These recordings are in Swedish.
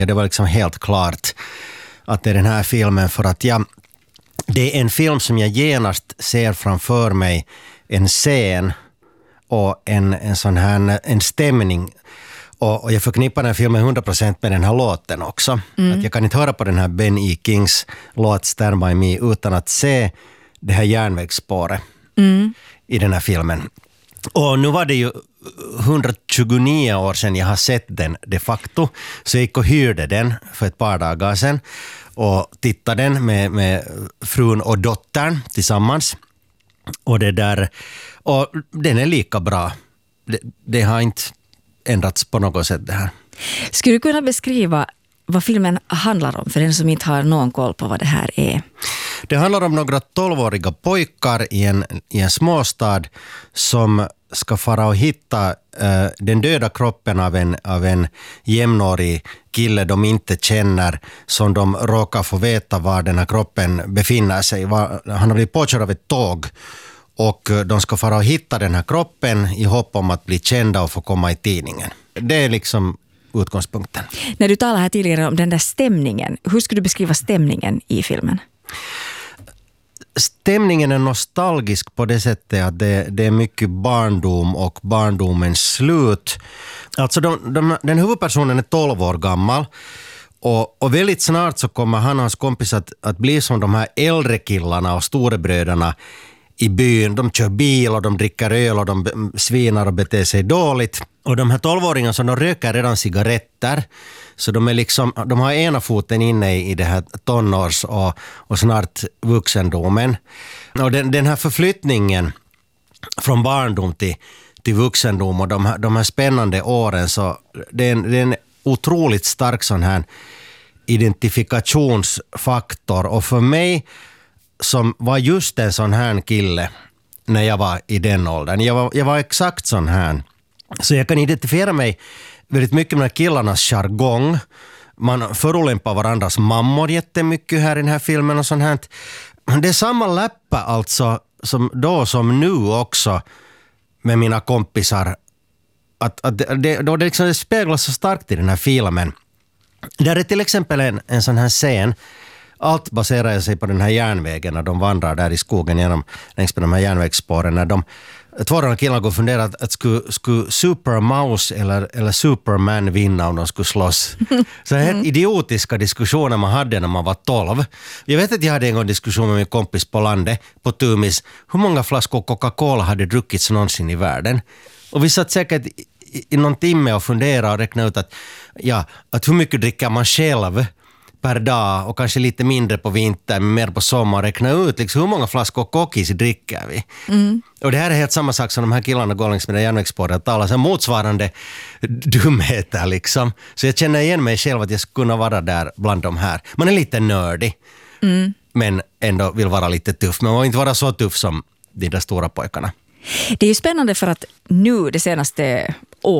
Det var liksom helt klart att det är den här filmen, för att det är en film som jag genast ser framför mig, en scen och en sån här en stämning. Och jag förknippar den här filmen 100% med den här låten också. Att jag kan inte höra på den här Ben E. Kings låt Stand By Me utan att se det här järnvägsspåret i den här filmen. Och nu var det ju 129 år sedan jag har sett den de facto. Så jag gick och hyrde den för ett par dagar sedan och tittade den med frun och dottern tillsammans. Och den är lika bra. Det har inte ändrats på något sätt det här. Skulle du kunna beskriva vad filmen handlar om för den som inte har någon koll på vad det här är? Det handlar om några 12-åriga pojkar i en småstad som ska fara och hitta den döda kroppen av en jämnårig kille de inte känner, som de råkar få veta var den här kroppen befinner sig. Han har blivit påkörd av ett tåg och de ska fara och hitta den här kroppen i hopp om att bli kända och få komma i tidningen. Det är liksom utgångspunkten. När du talade här tidigare om den där stämningen, hur skulle du beskriva stämningen i filmen? Stämningen är nostalgisk på det sättet att det är mycket barndom och barndomens slut. Alltså den huvudpersonen är 12 år gammal och väldigt snart så kommer han och hans kompis att bli som de här äldre killarna och storebröderna i byn. De kör bil och de dricker öl och de svinar och beter sig dåligt. Och de här 12-åringarna så de röker redan cigaretter. Så de har ena foten inne i det här tonårs och snart vuxendomen. Och den här förflyttningen från barndom till vuxendom och de här spännande åren, så det är en otroligt stark sån här identifikationsfaktor. Och för mig som var just en sån här kille när jag var i den åldern. Jag var exakt sån här. Så jag kan identifiera mig väldigt mycket med killarnas jargong. Man förolämpar varandras mammor jättemycket här i den här filmen och sånt här. Det är samma läppa alltså som nu också med mina kompisar. Det speglas så starkt i den här filmen. Där är till exempel en sån här scen. Allt baserar sig på den här järnvägen när de vandrar där i skogen längs med de här järnvägsspåren. När två killar går och funderar att skulle Super Mouse eller Superman vinna om de skulle slåss. Så här idiotiska diskussioner man hade när man var 12. Jag vet att jag hade en gång diskussion med min kompis på landet, på Tumis. Hur många flaskor Coca-Cola hade druckits någonsin i världen? Och vi satt säkert i någon timme och funderade och räknade ut att hur mycket dricker man själv per dag och kanske lite mindre på vintern, men mer på sommar, räkna ut liksom hur många flaskor kokis dricker vi. Och det här är helt samma sak som de här killarna går längs med det järnvägsspåret att tala motsvarande dumheter liksom. Så jag känner igen mig själv att jag skulle kunna vara där bland de här. Man är lite nördig, men ändå vill vara lite tuff. Men man vill inte vara så tuff som de där stora pojkarna. Det är ju spännande för att nu det senaste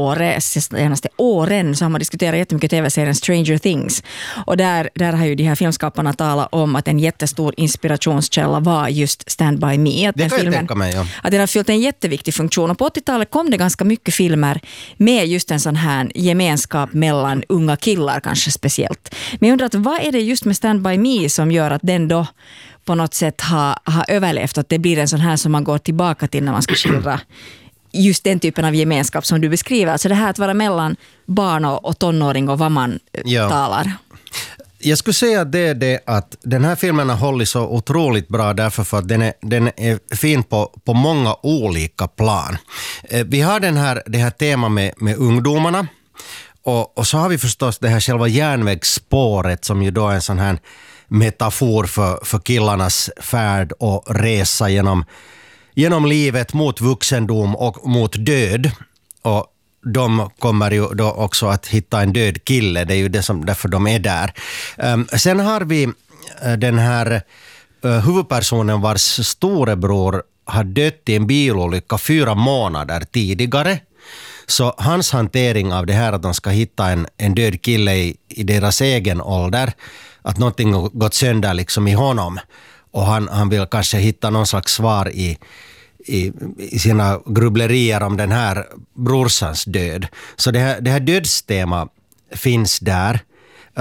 åren så har man diskuterat jättemycket tv-serien Stranger Things. Och där har ju de här filmskaparna talat om att en jättestor inspirationskälla var just Stand By Me. Att det kan jag tänka mig, ja. Att den har fyllt en jätteviktig funktion. Och på 80-talet kom det ganska mycket filmer med just en sån här gemenskap mellan unga killar kanske speciellt. Men jag undrar att vad är det just med Stand By Me som gör att den då på något sätt har överlevt, att det blir en sån här som man går tillbaka till när man ska skildra just den typen av gemenskap som du beskriver. Alltså det här att vara mellan barn och tonåring och vad man talar. Jag skulle säga det att den här filmen har hållit så otroligt bra därför för att den är fin på många olika plan. Vi har det här temat med ungdomarna och så har vi förstås det här själva järnvägsspåret som ju då är en sån här metafor för killarnas färd och resa genom livet mot vuxendom och mot död. Och de kommer ju då också att hitta en död kille. Det är ju därför de är där. Sen har vi den här huvudpersonen vars storebror har dött i en bilolycka 4 månader tidigare. Så hans hantering av det här att de ska hitta en död kille i deras egen ålder, att någonting har gått sönder liksom i honom och han vill kanske hitta någon slags svar i sina grubblerier om den här brorsans död. Så det här dödstema finns där.